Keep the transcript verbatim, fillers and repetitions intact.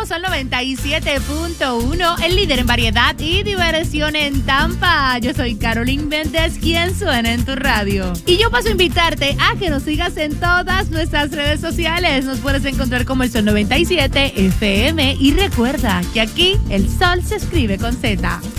somos Sol noventa y siete punto uno, el líder en variedad y diversión en Tampa. Yo soy Carolyn Méndez, quien suena en tu radio. Y yo paso a invitarte a que nos sigas en todas nuestras redes sociales. Nos puedes encontrar como el Sol noventa y siete F M. Y recuerda que aquí el sol se escribe con Z.